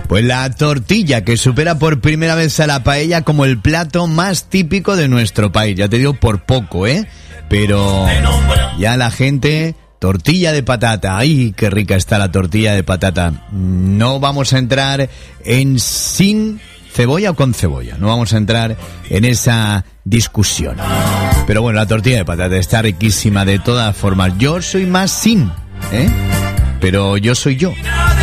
Pues la tortilla, que supera por primera vez a la paella como el plato más típico de nuestro país. Ya te digo, por poco, pero ya la gente... Tortilla de patata. ¡Ay, qué rica está la tortilla de patata! No vamos a entrar en sin cebolla o con cebolla. No vamos a entrar en esa discusión. Pero bueno, la tortilla de patata está riquísima de todas formas. Yo soy más sin, pero yo soy yo.